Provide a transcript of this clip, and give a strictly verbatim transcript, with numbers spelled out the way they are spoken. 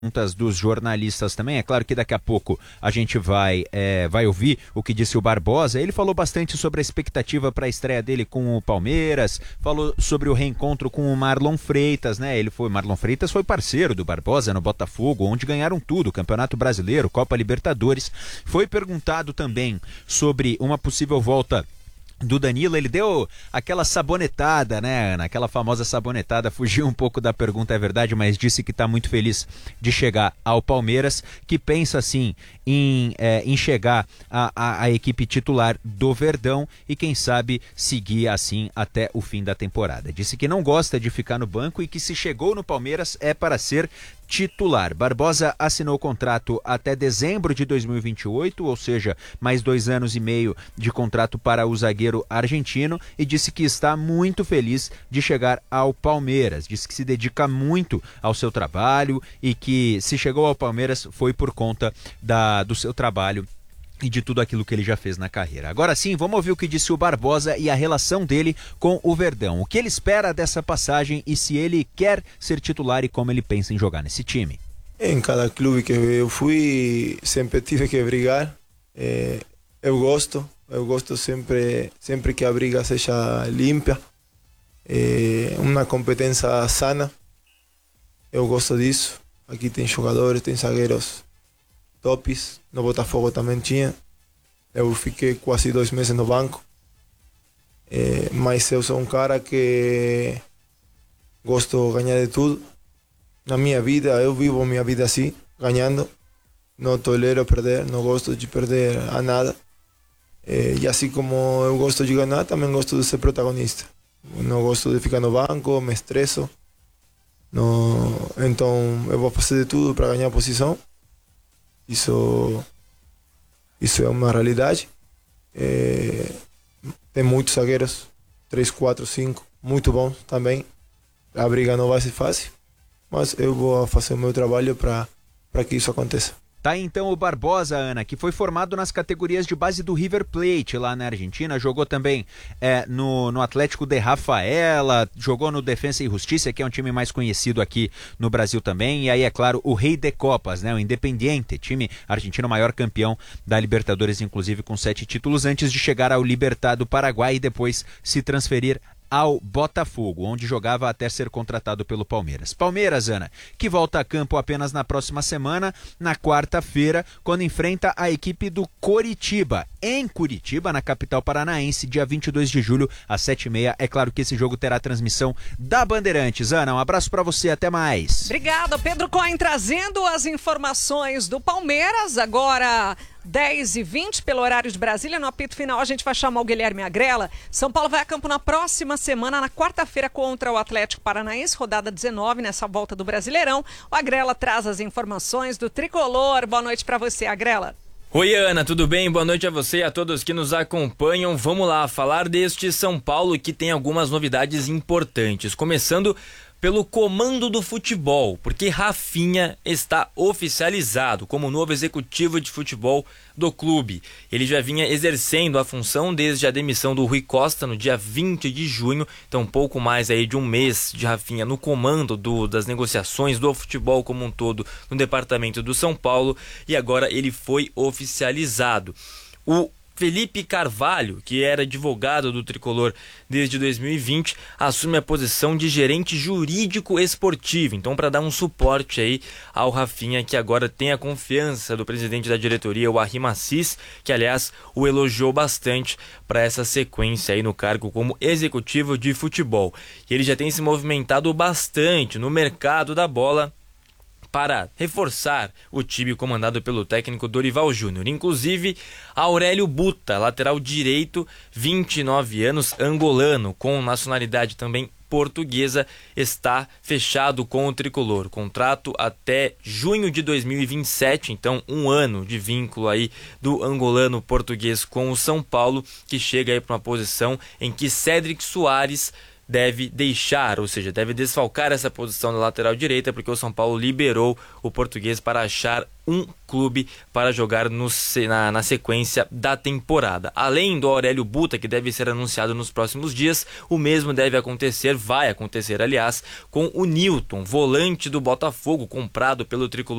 perguntas dos jornalistas também. É claro que daqui a pouco a gente vai, é, vai ouvir o que disse o Barbosa. Ele falou bastante sobre a expectativa para a estreia dele com o Palmeiras, falou sobre o reencontro com o Marlon Freitas, né? Ele foi, Marlon Freitas foi parceiro do Barbosa no Botafogo, onde ganharam tudo, Campeonato Brasileiro, Copa Libertadores. Foi perguntado também sobre uma possível volta do Danilo. Ele deu aquela sabonetada, né, Ana? Aquela famosa sabonetada, fugiu um pouco da pergunta, é verdade, mas disse que está muito feliz de chegar ao Palmeiras, que pensa, assim, em, é, em chegar a, a, a equipe titular do Verdão e, quem sabe, seguir assim até o fim da temporada. Disse que não gosta de ficar no banco e que, se chegou no Palmeiras, é para ser titular. Barbosa assinou o contrato até dezembro de dois mil e vinte e oito, ou seja, mais dois anos e meio de contrato para o zagueiro argentino, e disse que está muito feliz de chegar ao Palmeiras. Disse que se dedica muito ao seu trabalho e que, se chegou ao Palmeiras, foi por conta da, do seu trabalho e de tudo aquilo que ele já fez na carreira. Agora sim, vamos ouvir o que disse o Barbosa e a relação dele com o Verdão. O que ele espera dessa passagem e se ele quer ser titular e como ele pensa em jogar nesse time. Em cada clube que eu fui, sempre tive que brigar. É, eu gosto, eu gosto sempre, sempre que a briga seja limpa, é, uma competência sana. Eu gosto disso. Aqui tem jogadores, tem zagueiros tops, no Botafogo também tinha. Eu fiquei quase dois meses no banco, é, mas eu sou um cara que gosto de ganhar de tudo. Na minha vida, eu vivo minha vida assim, ganhando. Não tolero perder, não gosto de perder a nada. É, e assim como eu gosto de ganhar, também gosto de ser protagonista. Não gosto de ficar no banco, me estresso. Não, então eu vou fazer de tudo para ganhar a posição. Isso, isso é uma realidade. É, tem muitos zagueiros, três, quatro, cinco, muito bons também. A briga não vai ser fácil, mas eu vou fazer o meu trabalho para para que isso aconteça. Tá aí então o Barbosa, Ana, que foi formado nas categorias de base do River Plate lá na Argentina, jogou também é, no, no Atlético de Rafaela, jogou no Defensa e Justiça, que é um time mais conhecido aqui no Brasil também, e aí, é claro, o Rei de Copas, né, o Independiente, time argentino maior campeão da Libertadores, inclusive com sete títulos, antes de chegar ao Libertad do Paraguai e depois se transferir ao Botafogo, onde jogava até ser contratado pelo Palmeiras. Palmeiras, Ana, que volta a campo apenas na próxima semana, na quarta-feira, quando enfrenta a equipe do Coritiba, em Curitiba, na capital paranaense, dia vinte e dois de julho, às sete e meia. É claro que esse jogo terá transmissão da Bandeirantes. Ana, um abraço para você, até mais. Obrigada, Pedro Cohen, trazendo as informações do Palmeiras. Agora dez e vinte, pelo horário de Brasília. No apito final a gente vai chamar o Guilherme Agrela. São Paulo vai a campo na próxima semana, na quarta-feira, contra o Atlético Paranaense, rodada dezenove, nessa volta do Brasileirão. O Agrela traz as informações do Tricolor. Boa noite para você, Agrela. Oi, Ana, tudo bem? Boa noite a você e a todos que nos acompanham. Vamos lá falar deste São Paulo, que tem algumas novidades importantes, começando pelo comando do futebol, porque Rafinha está oficializado como novo executivo de futebol do clube. Ele já vinha exercendo a função desde a demissão do Rui Costa no dia vinte de junho, então pouco mais aí de um mês de Rafinha no comando do, das negociações do futebol como um todo no departamento do São Paulo, e agora ele foi oficializado. O Felipe Carvalho, que era advogado do Tricolor desde dois mil e vinte, assume a posição de gerente jurídico esportivo, então para dar um suporte aí ao Rafinha, que agora tem a confiança do presidente da diretoria, o Arrim Assis, que aliás o elogiou bastante para essa sequência aí no cargo como executivo de futebol. E ele já tem se movimentado bastante no mercado da bola para reforçar o time comandado pelo técnico Dorival Júnior. Inclusive, Aurélio Buta, lateral direito, vinte e nove anos, angolano, com nacionalidade também portuguesa, está fechado com o Tricolor. Contrato até junho de dois mil e vinte e sete, então um ano de vínculo aí do angolano português com o São Paulo, que chega aí para uma posição em que Cédric Soares deve deixar, ou seja, deve desfalcar essa posição da lateral direita, porque o São Paulo liberou o português para achar um clube para jogar no, na, na sequência da temporada. Além do Aurélio Buta, que deve ser anunciado nos próximos dias, o mesmo deve acontecer, vai acontecer aliás, com o Nilton, volante do Botafogo, comprado pelo tricolor